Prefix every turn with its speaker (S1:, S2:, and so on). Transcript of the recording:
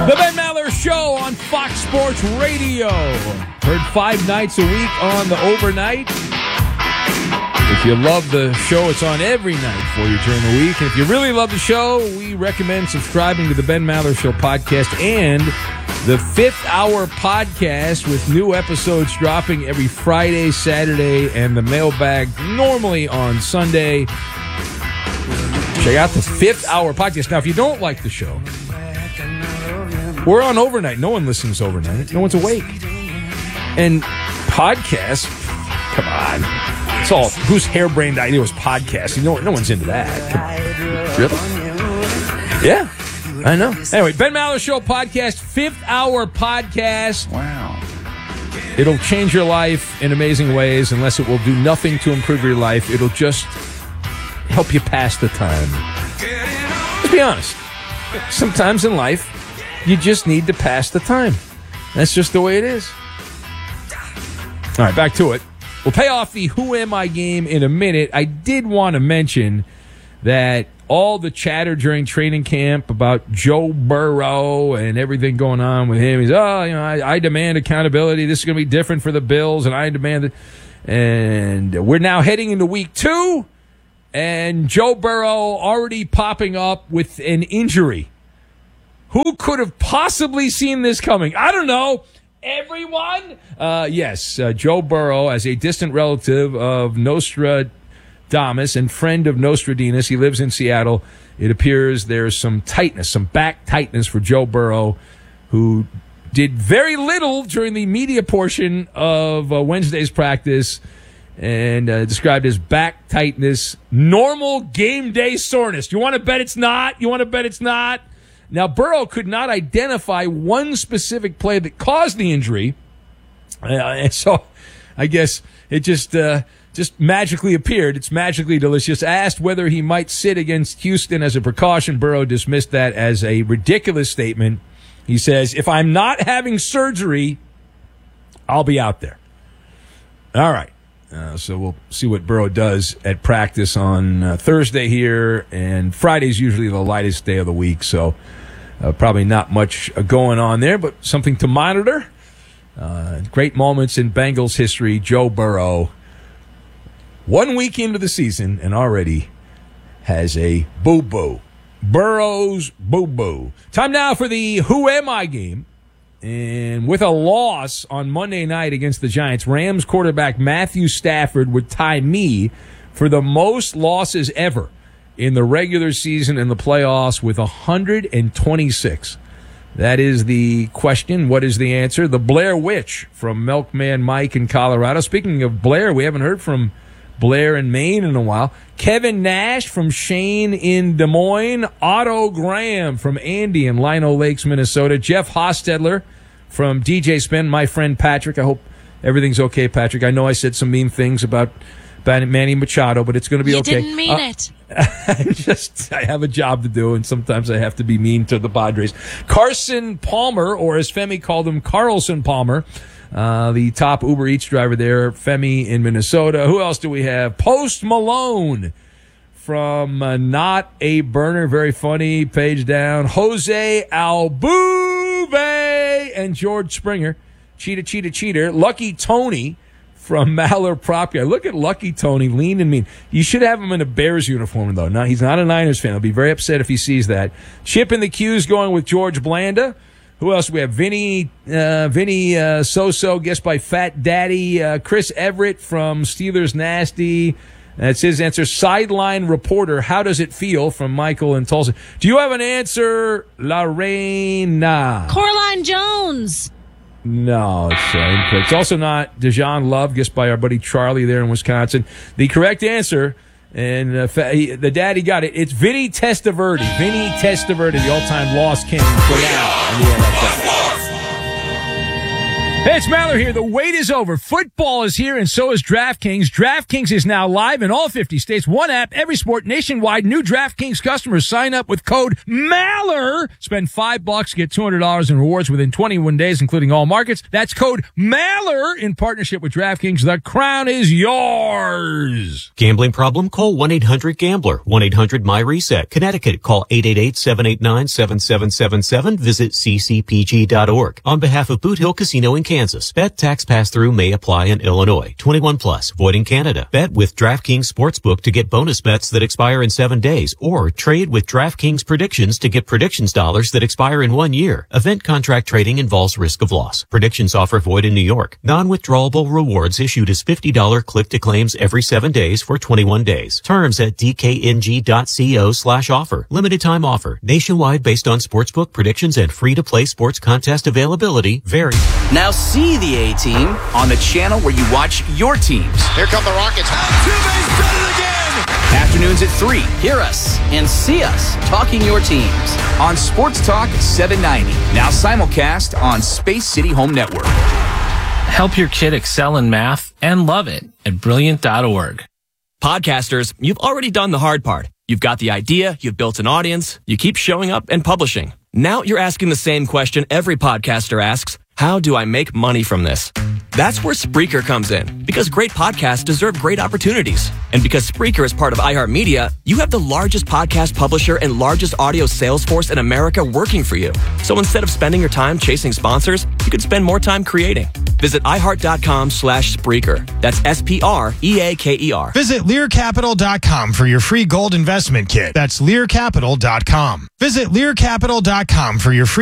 S1: The Ben Maller Show on Fox Sports Radio. Heard 5 nights a week on the overnight. If you love the show, it's on every night for you during the week. And if you really love the show, we recommend subscribing to the Ben Maller Show podcast and the 5th Hour podcast with new episodes dropping every Friday, Saturday, and the mailbag normally on Sunday. Check out the 5th Hour podcast. Now, if you don't like the show, we're on overnight. No one listens overnight. No one's awake. And podcasts, come on. It's all, whose harebrained idea was podcasting? No one's into that. Really? Yeah, I know. Anyway, Ben Maller Show podcast, 5th Hour podcast.
S2: Wow.
S1: It'll change your life in amazing ways, unless it will do nothing to improve your life. It'll just help you pass the time. Let's be honest. Sometimes in life, you just need to pass the time. That's just the way it is. All right, back to it. We'll pay off the Who Am I game in a minute. I did want to mention that all the chatter during training camp about Joe Burrow and everything going on with him, he's, I demand accountability. This is going to be different for the Bills, and I demand it. And we're now heading into week 2, and Joe Burrow already popping up with an injury. Who could have possibly seen this coming? I don't know. Everyone? Yes, Joe Burrow, as a distant relative of Nostradamus and friend of Nostradamus, he lives in Seattle. It appears there's some tightness, some back tightness for Joe Burrow, who did very little during the media portion of Wednesday's practice, and described as back tightness, normal game day soreness. You want to bet it's not? You want to bet it's not? Now, Burrow could not identify one specific play that caused the injury, and so I guess it just magically appeared. It's magically delicious. Asked whether he might sit against Houston as a precaution, Burrow dismissed that as a ridiculous statement. He says, if I'm not having surgery, I'll be out there. All right. So we'll see what Burrow does at practice on Thursday here, and Friday's usually the lightest day of the week, so probably not much going on there, but something to monitor. Great moments in Bengals history. Joe Burrow, 1 week into the season, and already has a boo-boo. Burrow's boo-boo. Time now for the Who Am I game. And with a loss on Monday night against the Giants, Rams quarterback Matthew Stafford would tie me for the most losses ever in the regular season and the playoffs with 126. That is the question. What is the answer? The Blair Witch from Milkman Mike in Colorado. Speaking of Blair, we haven't heard from Blair in Maine in a while. Kevin Nash from Shane in Des Moines. Otto Graham from Andy in Lino Lakes, Minnesota. Jeff Hostetler from DJ Spin. My friend Patrick. I hope everything's okay, Patrick. I know I said some mean things about Manny Machado, but it's going to be okay.
S3: You didn't mean it.
S1: I have a job to do, and sometimes I have to be mean to the Padres. Carson Palmer, or as Femi called him, Carlson Palmer, the top Uber Eats driver there, Femi in Minnesota. Who else do we have? Post Malone from Not a Burner, very funny, page down. Jose Altuve and George Springer, cheater. Lucky Tony from Maller Prop Guy. Look at Lucky Tony, lean and mean. You should have him in a Bears uniform, though. No, he's not a Niners fan. He'll be very upset if he sees that. Chip in the Q's going with George Blanda. Who else do we have? Vinny So-So, guessed by Fat Daddy. Chris Everett from Steelers Nasty. That's his answer. Sideline reporter, how does it feel, from Michael in Tulsa. Do you have an answer, Lorena?
S3: Coraline Jones.
S1: No, it's incorrect. It's also not Dejan Love, guessed by our buddy Charlie there in Wisconsin. The correct answer, and the daddy got it, it's Vinny Testaverde. Vinny Testaverde, the all-time loss king for now in the NFL. Hey, it's Maller here. The wait is over. Football is here, and so is DraftKings. DraftKings is now live in all 50 states. One app, every sport, nationwide. New DraftKings customers sign up with code MALLER. Spend $5, get $200 in rewards within 21 days, including all markets. That's code MALLER in partnership with DraftKings. The crown is yours.
S2: Gambling problem? Call 1-800-GAMBLER. 1-800-MY-RESET. Connecticut, call 888-789-7777. Visit ccpg.org. On behalf of Boot Hill Casino in Kansas, bet tax pass-through may apply in Illinois. 21 plus, void in Canada. Bet with DraftKings Sportsbook to get bonus bets that expire in 7 days, or trade with DraftKings Predictions to get predictions dollars that expire in 1 year. Event contract trading involves risk of loss. Predictions offer void in New York. Non-withdrawable rewards issued as $50 click-to-claims every 7 days for 21 days. Terms at dkng.co/offer. Limited time offer. Nationwide based on sportsbook predictions and free-to-play sports contest availability. Vary.
S4: Now see the A-Team on the channel where you watch your teams.
S5: Here come the Rockets. Altuve's done it again!
S4: Afternoons at 3. Hear us and see us talking your teams on Sports Talk 790. Now simulcast on Space City Home Network.
S6: Help your kid excel in math and love it at Brilliant.org.
S7: Podcasters, you've already done the hard part. You've got the idea, you've built an audience, you keep showing up and publishing. Now you're asking the same question every podcaster asks: how do I make money from this? That's where Spreaker comes in, because great podcasts deserve great opportunities. And because Spreaker is part of iHeartMedia, you have the largest podcast publisher and largest audio sales force in America working for you. So instead of spending your time chasing sponsors, you could spend more time creating. Visit iHeart.com/Spreaker. That's SPREAKER.
S8: Visit LearCapital.com for your free gold investment kit. That's LearCapital.com. Visit LearCapital.com for your free